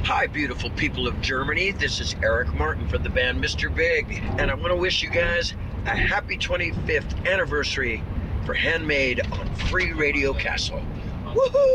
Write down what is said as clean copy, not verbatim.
Hi, beautiful people of Germany. This is Eric Martin from the band Mr. Big, and I want to wish you guys a happy 25th anniversary for Handmade on Free Radio Castle. Woohoo!